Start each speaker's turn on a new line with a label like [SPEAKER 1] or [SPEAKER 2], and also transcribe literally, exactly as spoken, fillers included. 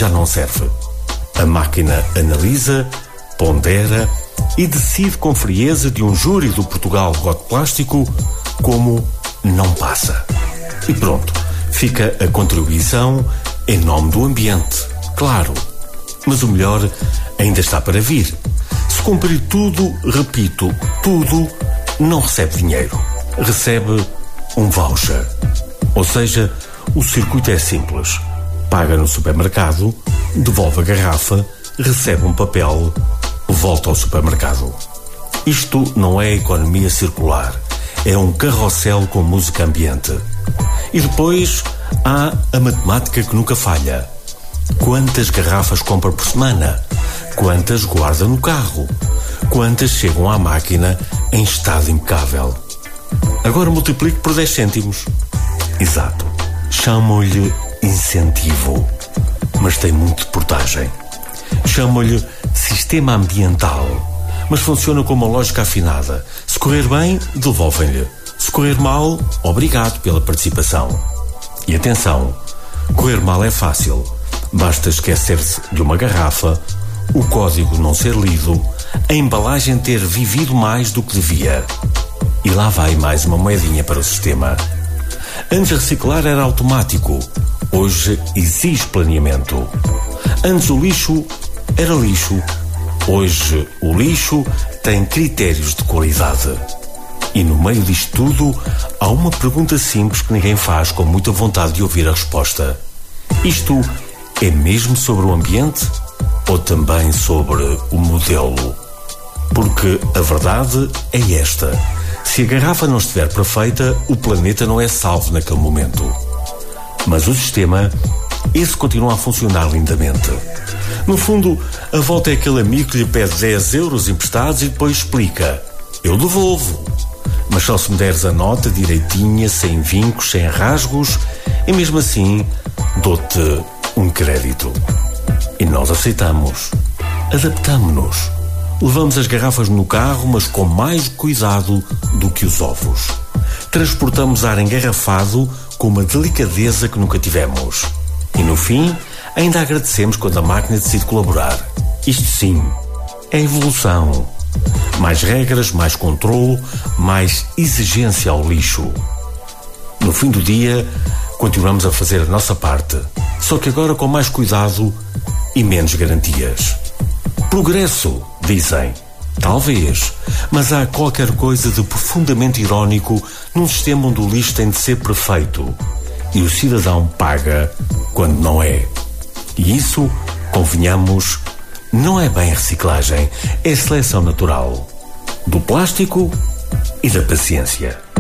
[SPEAKER 1] já não serve. A máquina analisa, pondera e decide com frieza de um júri do Portugal Got Plástico como não passa. E pronto, fica a contribuição em nome do ambiente, claro. Mas o melhor ainda está para vir. Se cumprir tudo, repito, tudo, não recebe dinheiro. Recebe um voucher. Ou seja, o circuito é simples. Paga no supermercado, devolve a garrafa, recebe um papel, volta ao supermercado. Isto não é economia circular. É um carrossel com música ambiente. E depois há a matemática que nunca falha. Quantas garrafas compra por semana? Quantas guarda no carro? Quantas chegam à máquina em estado impecável? Agora multiplique por dez cêntimos. Exato. Chamo-lhe incentivo. Mas tem muito de portagem. Chamo-lhe sistema ambiental. Mas funciona com uma lógica afinada. Se correr bem, devolvem-lhe. Se correr mal, obrigado pela participação. E atenção, correr mal é fácil. Basta esquecer-se de uma garrafa, o código não ser lido, a embalagem ter vivido mais do que devia. E lá vai mais uma moedinha para o sistema. Antes reciclar era automático, hoje exige planeamento. Antes o lixo era lixo, hoje o lixo tem critérios de qualidade. E no meio disto tudo, há uma pergunta simples que ninguém faz com muita vontade de ouvir a resposta. Isto é mesmo sobre o ambiente ou também sobre o modelo? Porque a verdade é esta. Se a garrafa não estiver perfeita, o planeta não é salvo naquele momento. Mas o sistema, esse continua a funcionar lindamente. No fundo, a volta é aquele amigo que lhe pede dez euros emprestados e depois explica: eu devolvo, mas só se me deres a nota direitinha, sem vincos, sem rasgos, e mesmo assim dou-te um crédito. E nós aceitamos. Adaptamo-nos. Levamos as garrafas no carro, mas com mais cuidado do que os ovos. Transportamos ar engarrafado com uma delicadeza que nunca tivemos. E no fim, ainda agradecemos quando a máquina decide colaborar. Isto sim, é evolução. Mais regras, mais controle, mais exigência ao lixo. No fim do dia, continuamos a fazer a nossa parte, só que agora com mais cuidado e menos garantias. Progresso, dizem. Talvez, mas há qualquer coisa de profundamente irónico num sistema onde o lixo tem de ser perfeito e o cidadão paga quando não é. E isso, convenhamos, não é bem reciclagem, é seleção natural do plástico e da paciência.